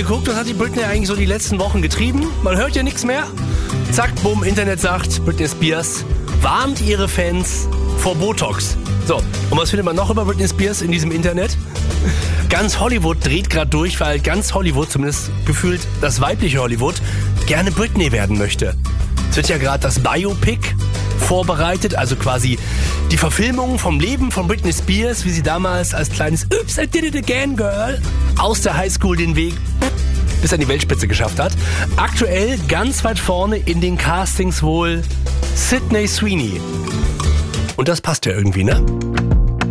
geguckt, was hat die Britney eigentlich so die letzten Wochen getrieben? Man hört ja nichts mehr. Zack, bumm, Internet sagt, Britney Spears warnt ihre Fans vor Botox. So, und was findet man noch über Britney Spears in diesem Internet? Ganz Hollywood dreht gerade durch, weil ganz Hollywood, zumindest gefühlt das weibliche Hollywood, gerne Britney werden möchte. Es wird ja gerade das Biopic vorbereitet, also quasi die Verfilmung vom Leben von Britney Spears, wie sie damals als kleines Oops, I did it again, girl, aus der Highschool den Weg bis an die Weltspitze geschafft hat. Aktuell ganz weit vorne in den Castings wohl Sydney Sweeney. Und das passt ja irgendwie, ne?